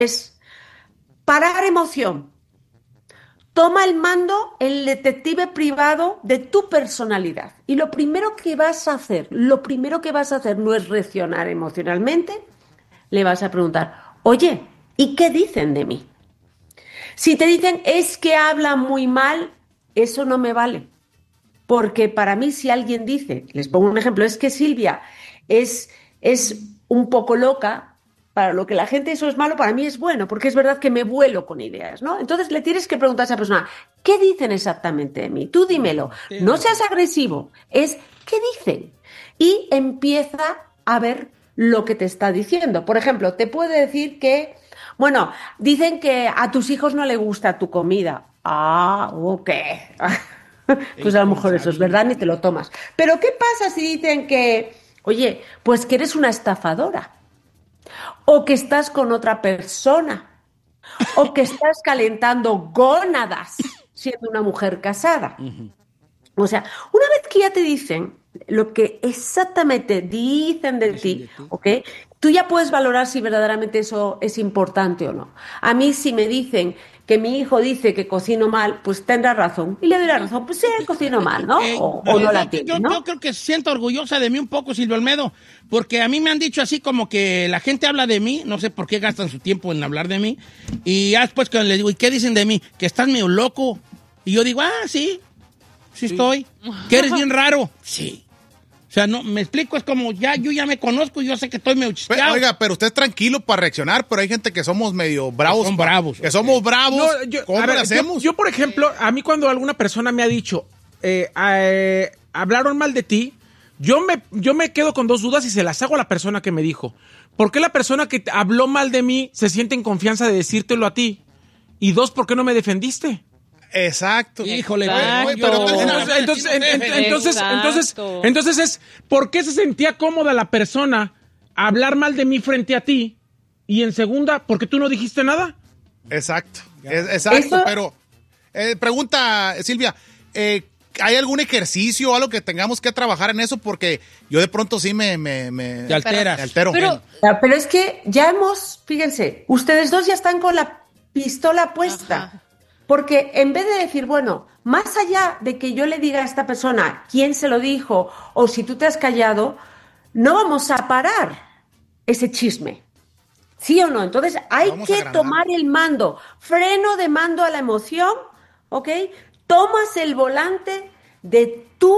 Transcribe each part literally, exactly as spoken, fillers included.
es parar emoción. Toma el mando el detective privado de tu personalidad. Y lo primero que vas a hacer, lo primero que vas a hacer no es reaccionar emocionalmente, le vas a preguntar, oye, ¿y qué dicen de mí? Si te dicen, es que habla muy mal, eso no me vale. Porque para mí, si alguien dice, les pongo un ejemplo, es que Silvia es, es un poco loca, para lo que la gente eso es malo, para mí es bueno, porque es verdad que me vuelo con ideas, ¿no? Entonces le tienes que preguntar a esa persona, ¿qué dicen exactamente de mí? Tú dímelo, Tienes no seas razón. agresivo, es ¿qué dicen? Y empieza a ver lo que te está diciendo. Por ejemplo, te puede decir que, bueno, dicen que a tus hijos no les gusta tu comida. Ah, ok. Qué Pues a lo mejor eso es irresponsable. verdad, ni te lo tomas. Pero ¿qué pasa si dicen que, oye, pues que eres una estafadora? O que estás con otra persona, o que estás calentando gónadas siendo una mujer casada. Ujú. O sea, una vez que ya te dicen lo que exactamente dicen de Dicen ti, de ti. ¿ok? Tú ya puedes valorar si verdaderamente eso es importante o no. A mí, si me dicen que mi hijo dice que cocino mal, pues tendrá razón. Y le doy la No, razón, pues sí, eh, cocino mal, ¿no? eh, O, o eh, no yo, la tiene, yo, yo ¿no? creo que se siento orgullosa de mí un poco, Silvio Olmedo, porque a mí me han dicho así como que la gente habla de mí, no sé por qué gastan su tiempo en hablar de mí, y ya después que les digo, ¿y qué dicen de mí? Que estás medio loco. Y yo digo, ah, sí, sí estoy. Que eres bien raro. Sí. O sea, no, me explico, es como, ya, yo ya me conozco, yo sé que estoy medio Pe- chisqueado. Oiga, pero usted es tranquilo para reaccionar, pero hay gente que somos medio bravos. son pa- bravos, Que ok. somos bravos. No, yo, ¿Cómo a ver, le yo- hacemos? Yo, por ejemplo, a mí cuando alguna persona me ha dicho, eh, eh, hablaron mal de ti, yo me, yo me quedo con dos dudas y se las hago a la persona que me dijo. ¿Por qué la persona que habló mal de mí se siente en confianza de decírtelo a ti? Y dos, ¿por qué no me defendiste? Exacto. Híjole, Exacto. güey, pero Entonces, entonces, en- en- entonces, entonces, Exacto. entonces es, ¿por qué se sentía cómoda la persona a hablar mal de mí frente a ti? Y en segunda, ¿por qué tú no dijiste nada? Exacto. Es- exacto, Eso- pero eh, pregunta, Silvia, eh, ¿hay algún ejercicio o algo que tengamos que trabajar en eso? Porque yo de pronto sí me, me, me, te alteras. me altero. Pero, Ya, pero es que ya hemos, fíjense, ustedes dos ya están con la pistola puesta. Ajá. Porque en vez de decir, bueno, más allá de que yo le diga a esta persona quién se lo dijo o si tú te has callado, no vamos a parar ese chisme. ¿Sí o no? Entonces hay Vamos a que agrandar. tomar el mando, freno de mando a la emoción, ¿ok? Tomas el volante de tu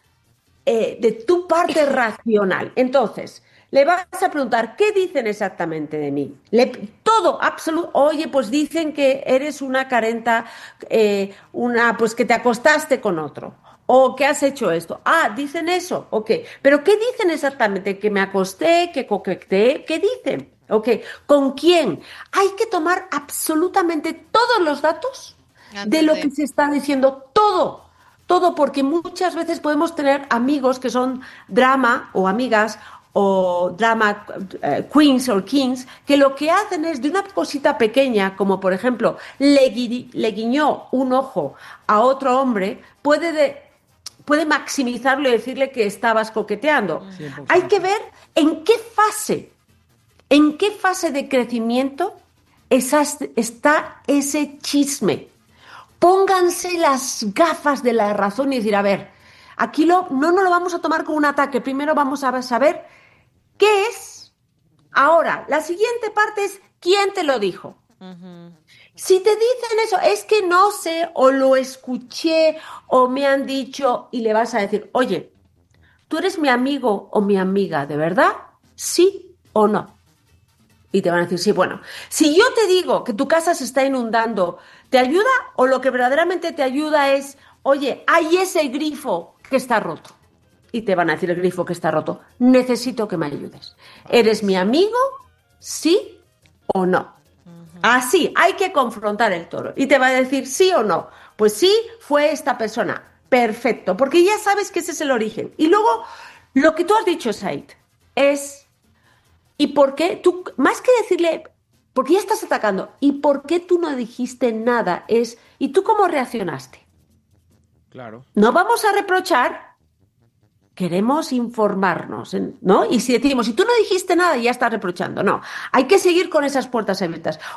eh, de tu parte racional. Entonces, le vas a preguntar, ¿qué dicen exactamente de mí? Le- todo, absoluto. Oye, pues dicen que eres una carenta, eh, una, pues que te acostaste con otro. O que has hecho esto. Ah, dicen eso. Ok. Pero ¿qué dicen exactamente? Que me acosté, que coqueteé. ¿Qué dicen? Ok. ¿Con quién? Hay que tomar absolutamente todos los datos de Antes lo de- que se está diciendo. Todo. Todo, porque muchas veces podemos tener amigos que son drama o amigas o drama eh, queens o kings, que lo que hacen es de una cosita pequeña, como por ejemplo, le, gui- le guiñó un ojo a otro hombre, puede, de- puede maximizarlo y decirle que estabas coqueteando. cien por ciento. Hay que ver en qué fase, en qué fase de crecimiento esas- está ese chisme. Pónganse las gafas de la razón y decir, a ver, aquí lo, no nos lo vamos a tomar como un ataque, primero vamos a saber qué es. Ahora, la siguiente parte es quién te lo dijo. Si te dicen eso, es que no sé, o lo escuché, o me han dicho, y le vas a decir, oye, ¿tú eres mi amigo o mi amiga, de verdad? ¿Sí o no? Y te van a decir, sí, bueno, si yo te digo que tu casa se está inundando, ¿te ayuda? O lo que verdaderamente te ayuda es, oye, hay ese grifo que está roto. Y te van a decir el grifo que está roto. Necesito que me ayudes. ¿Eres mi amigo? ¿Sí o no? Así, hay que confrontar el toro. Y te va a decir sí o no. Pues sí, fue esta persona. Perfecto, porque ya sabes que ese es el origen. Y luego, lo que tú has dicho, Said, es ¿y por qué tú, más que decirle, porque ya estás atacando, ¿y por qué tú no dijiste nada? Es, ¿y tú cómo reaccionaste? Claro. No vamos a reprochar, queremos informarnos, ¿no? Y si decimos, si tú no dijiste nada, ya estás reprochando. No, hay que seguir con esas puertas abiertas.